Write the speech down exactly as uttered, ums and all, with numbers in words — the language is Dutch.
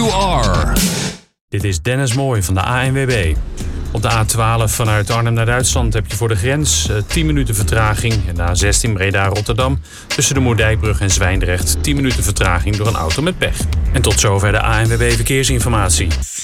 you are. Dit is Dennis Mooij van de A N W B. Op de A twaalf vanuit Arnhem naar Duitsland heb je voor de grens tien minuten vertraging. En de A zestien Breda-Rotterdam tussen de Moerdijkbrug en Zwijndrecht tien minuten vertraging door een auto met pech. En tot zover de A N W B Verkeersinformatie.